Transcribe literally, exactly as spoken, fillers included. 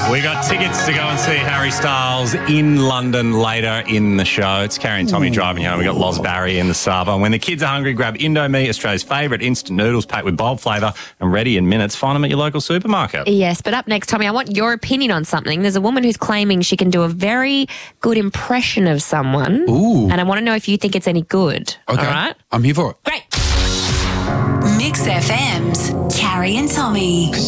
We got tickets to go and see Harry Styles in London later in the show. It's Carrie and Tommy driving home. We got Loz Barry in the Sava. When the kids are hungry, grab Indomie, Australia's favourite instant noodles packed with bold flavour and ready in minutes. Find them at your local supermarket. Yes, but up next, Tommy, I want your opinion on something. There's a woman who's claiming she can do a very good impression of someone. Ooh. And I want to know if you think it's any good. Okay. All right? I'm here for it. Great. Mix F M's Carrie and Tommy.